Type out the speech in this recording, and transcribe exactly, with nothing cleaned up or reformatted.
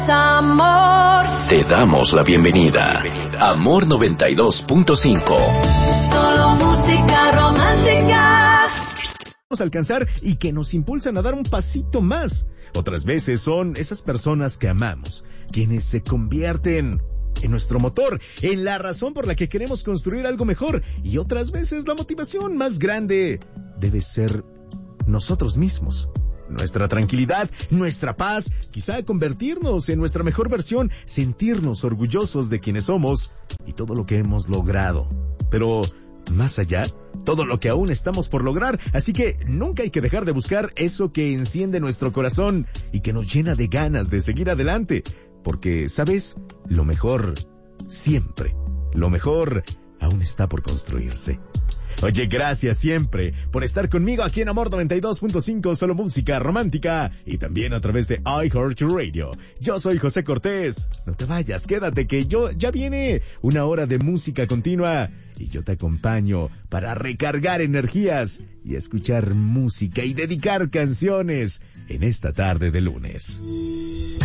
Amor. Te damos la bienvenida. Amor noventa y dos punto cinco. Solo música romántica. Vamos a alcanzar y que nos impulsan a dar un pasito más. Otras veces son esas personas que amamos, quienes se convierten en nuestro motor, en la razón por la que queremos construir algo mejor. Y otras veces la motivación más grande debe ser nosotros mismos. Nuestra tranquilidad, nuestra paz, quizá convertirnos en nuestra mejor versión, sentirnos orgullosos de quienes somos y todo lo que hemos logrado. Pero más allá, todo lo que aún estamos por lograr, así que nunca hay que dejar de buscar eso que enciende nuestro corazón y que nos llena de ganas de seguir adelante. Porque, ¿sabes? Lo mejor, siempre, lo mejor aún está por construirse. Oye, gracias siempre por estar conmigo aquí en Amor noventa y dos punto cinco, solo música romántica, y también a través de iHeartRadio. Yo soy José Cortés. No te vayas, quédate que yo ya viene una hora de música continua y yo te acompaño para recargar energías y escuchar música y dedicar canciones en esta tarde de lunes.